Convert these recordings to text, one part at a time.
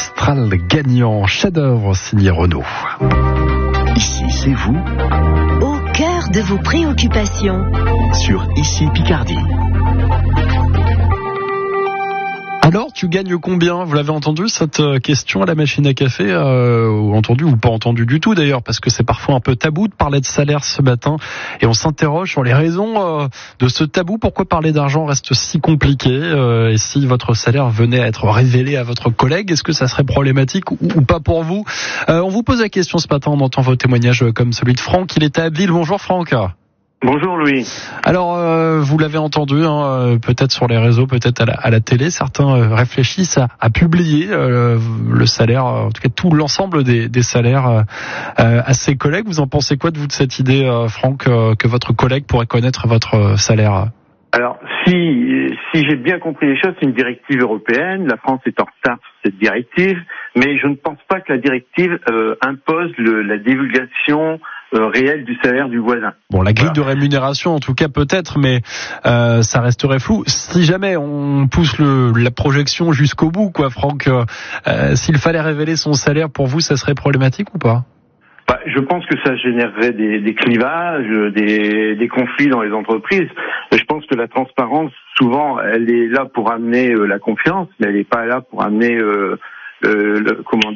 Mistral gagnant, chef-d'œuvre signé Renaud. Ici, c'est vous, au cœur de vos préoccupations, sur Ici Picardie. Alors, tu gagnes combien ? Vous l'avez entendu, cette question à la machine à café, ou entendu ou pas entendu du tout d'ailleurs, parce que c'est parfois un peu tabou de parler de salaire ce matin, et on s'interroge sur les raisons de ce tabou. Pourquoi parler d'argent reste si compliqué, et si votre salaire venait à être révélé à votre collègue, est-ce que ça serait problématique ou pas pour vous ? On vous pose la question ce matin, on entend vos témoignages comme celui de Franck, il est à Abbeville. Bonjour Franck. Bonjour Louis. Alors, vous l'avez entendu, peut-être sur les réseaux, peut-être à la télé, certains réfléchissent à publier le salaire, en tout cas tout l'ensemble des salaires à ses collègues. Vous en pensez quoi de vous de cette idée, Franck, que votre collègue pourrait connaître votre salaire ? Alors, si j'ai bien compris les choses, c'est une directive européenne. La France est en retard sur cette directive, mais je ne pense pas que la directive impose la divulgation réelle du salaire du voisin. Bon, la grille de rémunération, en tout cas, peut-être, mais ça resterait flou. Si jamais on pousse la projection jusqu'au bout, quoi, Franck, s'il fallait révéler son salaire, pour vous, ça serait problématique ou pas ? Je pense que ça générerait des clivages, des conflits dans les entreprises. Je pense que la transparence, souvent, elle est là pour amener la confiance, mais elle n'est pas là pour amener le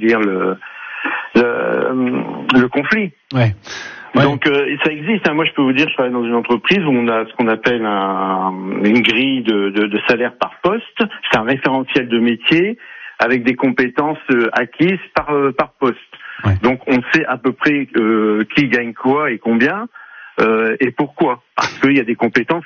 conflit. Ouais. Donc ça existe. Moi, je peux vous dire, je travaille dans une entreprise où on a ce qu'on appelle une grille de salaire par poste. C'est un référentiel de métier avec des compétences acquises par poste. Ouais. Donc on sait à peu près qui gagne quoi et combien et pourquoi. Parce qu'il y a des compétences